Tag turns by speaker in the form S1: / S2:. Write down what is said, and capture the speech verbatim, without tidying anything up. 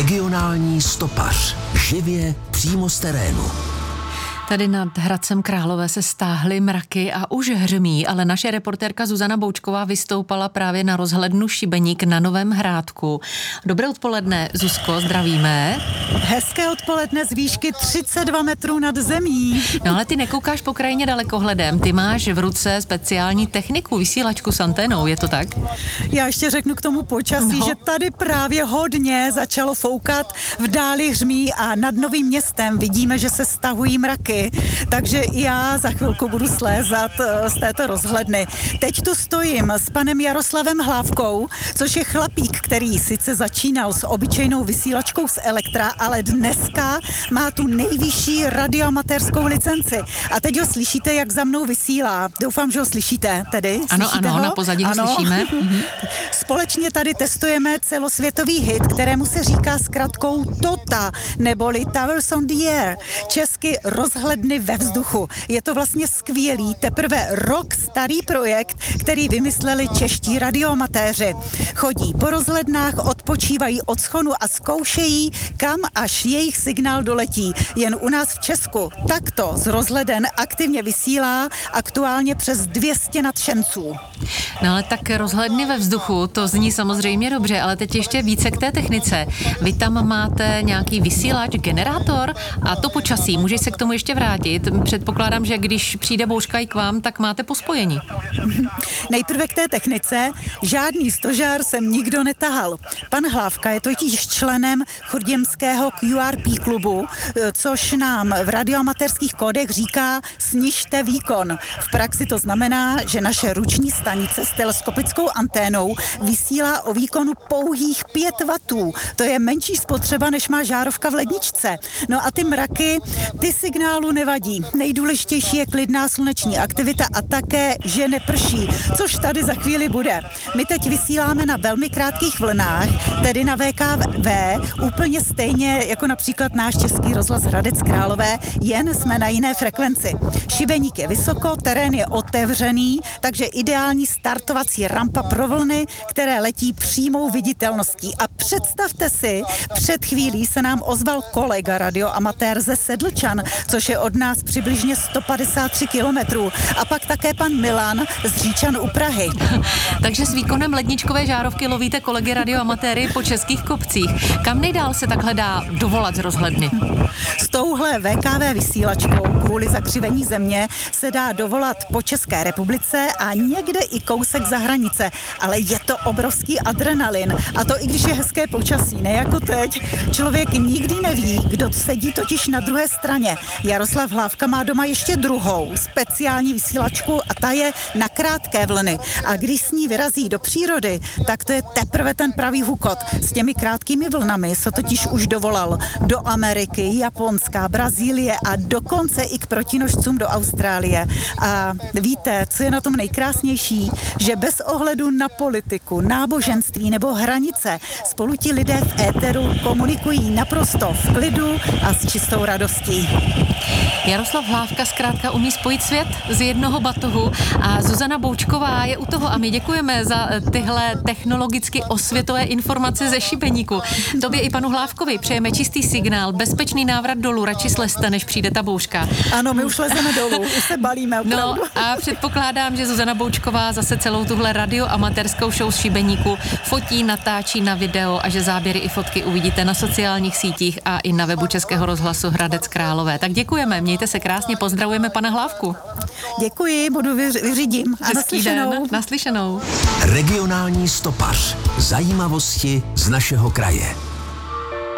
S1: Regionální stopař. Živě přímo z terénu.
S2: Tady nad Hradcem Králové se stáhly mraky a už hřmí, ale naše reportérka Zuzana Boučková vystoupala právě na rozhlednu Šibeník na Novém Hrádku. Dobré odpoledne, Zuzko, zdravíme.
S3: Hezké odpoledne z výšky třicet dva metrů nad zemí.
S2: No ale ty nekoukáš po krajině dalekohledem, ty máš v ruce speciální techniku, vysílačku s anténou, je to tak?
S3: Já ještě řeknu k tomu počasí, no. že tady právě hodně začalo foukat, v dáli hřmí a nad Novým Městem vidíme, že se stahují mraky. Takže já za chvilku budu slézat z této rozhledny. Teď tu stojím s panem Jaroslavem Hlávkou, což je chlapík, který sice začínal s obyčejnou vysílačkou z Elektra, ale dneska má tu nejvyšší radioamatérskou licenci. A teď ho slyšíte, jak za mnou vysílá. Doufám, že ho slyšíte tedy.
S2: Ano,
S3: slyšíte
S2: ano,
S3: ho?
S2: na pozadí ho
S3: ano.
S2: slyšíme.
S3: Společně tady testujeme celosvětový hit, kterému se říká zkratkou TOTA, neboli Towers on the Air, česky rozhledny ve vzduchu. Je to vlastně skvělý, teprve rok starý projekt, který vymysleli čeští radioamatéři. Chodí po rozhlednách, odpočívají od schonu a zkoušejí, kam až jejich signál doletí. Jen u nás v Česku takto z rozhleden aktivně vysílá aktuálně přes dvě stě nadšenců.
S2: No ale tak rozhledny ve vzduchu, to zní samozřejmě dobře, ale teď ještě více k té technice. Vy tam máte nějaký vysílač, generátor a to počasí, můžeš se k tomu ještě vrátit. Předpokládám, že když přijde bouřka i k vám, tak máte pospojení.
S3: Nejprve k té technice. Žádný stožár jsem nikdo netahal. Pan Hlávka je totiž členem chorděmského Q R P klubu, což nám v radioamatérských kódech říká snižte výkon. V praxi to znamená, že naše ruční stanice s teleskopickou anténou vysílá o výkonu pouhých pět wattů. To je menší spotřeba, než má žárovka v ledničce. No a ty mraky, ty signálu nevadí. Nejdůležitější je klidná sluneční aktivita a také, že neprší, což tady za chvíli bude. My teď vysíláme na velmi krátkých vlnách, tedy na V K V, úplně stejně jako například náš Český rozhlas Hradec Králové, jen jsme na jiné frekvenci. Šibeník je vysoko, terén je otevřený, takže ideální startovací rampa pro vlny, které letí přímou viditelností. A představte si, před chvílí se nám ozval kolega radioamatér ze Sedlčan, což je od nás přibližně sto padesát tři kilometrů. A pak také pan Milan z Říčan u Prahy.
S2: Takže s výkonem ledničkové žárovky lovíte kolegy radioamatéry po českých kopcích. Kam nejdál se takhle dá dovolat z rozhledny?
S3: S touhle V K V vysílačkou kvůli zakřivení země se dá dovolat po České republice a někde i kousek za hranice. Ale je to obrovský adrenalin. A to i když je hezké počasí, ne jako teď. Člověk nikdy neví, kdo sedí totiž na druhé straně. Jaroslav Hlávka má doma ještě druhou speciální vysílačku a ta je na krátké vlny. A když s ní vyrazí do přírody, tak to je teprve ten pravý hukot. S těmi krátkými vlnami se totiž už dovolal do Ameriky, Japonska, Brazílie a dokonce i k protinožcům do Austrálie. A víte, co je na tom nejkrásnější? Že bez ohledu na politiku, náboženství nebo hranice spolu ti lidé v éteru komunikují naprosto v klidu a s čistou radostí.
S2: Jaroslav Hlávka zkrátka umí spojit svět z jednoho batohu a Zuzana Boučková je u toho a my děkujeme za tyhle technologicky osvětové informace ze Šibeníku. Tobě i panu Hlávkovi přejeme čistý signál, bezpečný návrat dolů, radši slezte, než přijde ta bouřka.
S3: Ano, my už lezeme dolů, už se balíme opravdu.
S2: No a předpokládám, že Zuzana Boučková zase celou tuhle radioamatérskou show z Šibeníku fotí, natáčí na video a že záběry i fotky uvidíte na sociálních sítích a i na webu Českého rozhlasu Hradec Králové. Tak děkujeme, mějte se krásně, pozdravujeme pana Hlávku.
S3: Děkuji, budu vyř- vyřídím. A naslyšenou.
S2: Den, naslyšenou.
S1: Regionální stopař. Zajímavosti z našeho kraje.